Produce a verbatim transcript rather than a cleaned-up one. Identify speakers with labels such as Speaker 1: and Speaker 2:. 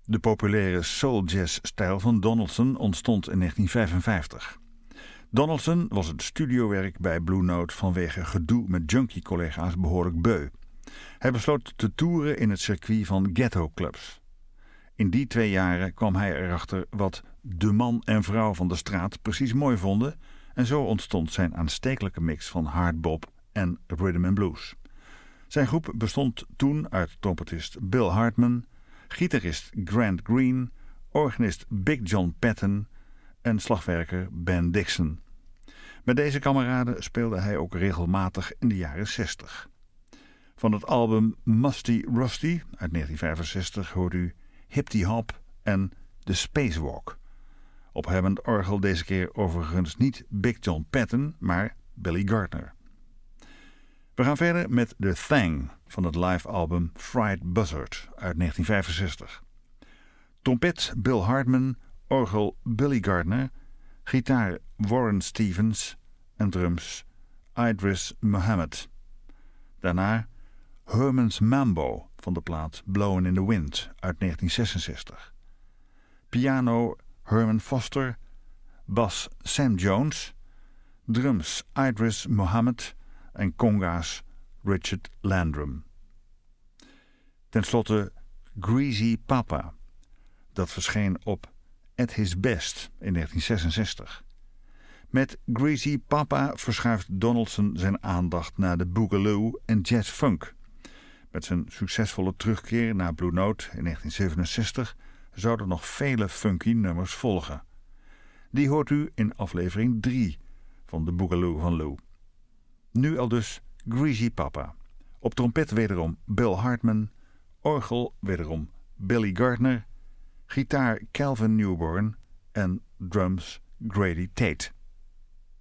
Speaker 1: De populaire soul-jazz-stijl van Donaldson ontstond in negentien vijfenvijftig. Donaldson was het studiowerk bij Blue Note vanwege gedoe met junkie-collega's behoorlijk beu. Hij besloot te toeren in het circuit van ghetto-clubs. In die twee jaren kwam hij erachter wat de man en vrouw van de straat precies mooi vonden en zo ontstond zijn aanstekelijke mix van hardbop en rhythm and blues. Zijn groep bestond toen uit trompetist Bill Hartman, gitarist Grant Green, organist Big John Patton en slagwerker Ben Dixon. Met deze kameraden speelde hij ook regelmatig in de jaren zestig. Van het album Musty Rusty uit negentien vijfenzestig hoort u Hippity Hop en The Spacewalk. Op Hammond orgel deze keer overigens niet Big John Patton, maar Billy Gardner. We gaan verder met The Thang van het live album Fried Buzzard uit negentien vijfenzestig. Trompet Bill Hartman, orgel Billy Gardner, gitaar Warren Stevens en drums Idris Muhammad. Daarna Herman's Mambo van de plaat Blowin' in the Wind uit negentien zesenzestig. Piano Herman Foster, bas Sam Jones, drums Idris Muhammad en conga's Richard Landrum. Ten slotte Greasy Papa. Dat verscheen op At His Best in negentien zesenzestig. Met Greasy Papa verschuift Donaldson zijn aandacht naar de boogaloo en jazz-funk. Met zijn succesvolle terugkeer naar Blue Note in negentien zevenenzestig zouden nog vele funky nummers volgen. Die hoort u in aflevering drie van de Boogaloo van Lou. Nu al dus Greasy Papa. Op trompet wederom Bill Hartman, orgel wederom Billy Gardner, gitaar Calvin Newborn en drums Grady Tate.